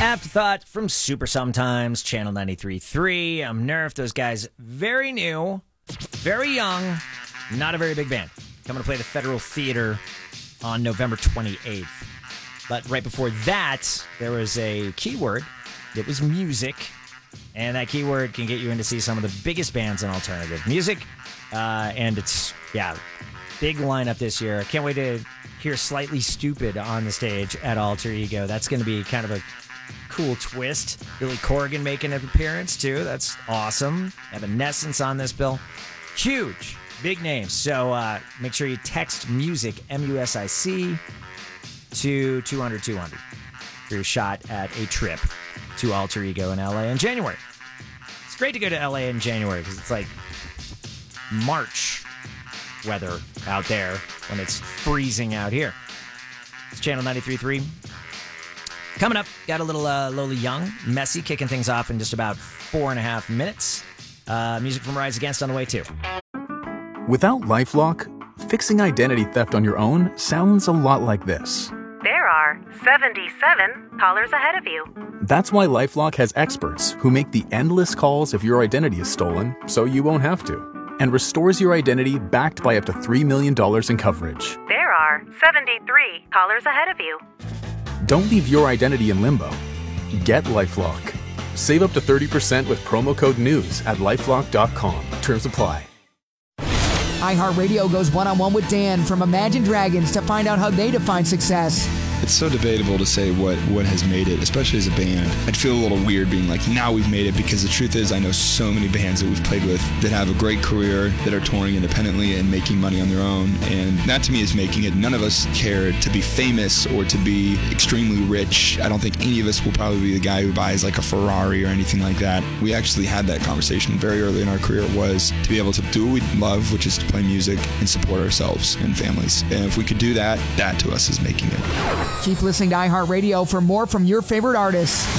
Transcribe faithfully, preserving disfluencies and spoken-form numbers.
Afterthought from Super Sometimes, Channel ninety-three point three. I'm Nerf. Those guys, very new, very young, not a very big band. Coming to play the Federal Theater on November twenty-eighth. But right before that, there was a keyword. It was music. And that keyword can get you in to see some of the biggest bands in alternative music. Uh, and it's, yeah, big lineup this year. Can't wait to hear Slightly Stupid on the stage at Alter Ego. That's going to be kind of a cool twist. Billy Corgan making an appearance, too. That's awesome. Evanescence on this bill. Huge. Big names. So uh, make sure you text MUSIC, M U S I C, to two hundred two hundred for your shot at a trip to Alter Ego in L A in January. It's great to go to L A in January because it's like March weather out there when it's freezing out here. It's Channel ninety-three point three. Coming up, got a little uh, Lola Young, Messy, kicking things off in just about four and a half minutes. Uh, music from Rise Against on the way, too. Without LifeLock, fixing identity theft on your own sounds a lot like this. There are seventy-seven callers ahead of you. That's why LifeLock has experts who make the endless calls if your identity is stolen so you won't have to, and restores your identity backed by up to three million dollars in coverage. There are seventy-three callers ahead of you. Don't leave your identity in limbo. Get LifeLock. Save up to thirty percent with promo code NEWS at lifelock dot com. Terms apply. iHeartRadio goes one-on-one with Dan from Imagine Dragons to find out how they define success. It's so debatable to say what, what has made it, especially as a band. I'd feel a little weird being like, now we've made it, because the truth is I know so many bands that we've played with that have a great career, that are touring independently and making money on their own, and that to me is making it. None of us care to be famous or to be extremely rich. I don't think any of us will probably be the guy who buys like a Ferrari or anything like that. We actually had that conversation very early in our career, was to be able to do what we love, which is to play music and support ourselves and families. And if we could do that, that to us is making it. Keep listening to iHeartRadio for more from your favorite artists.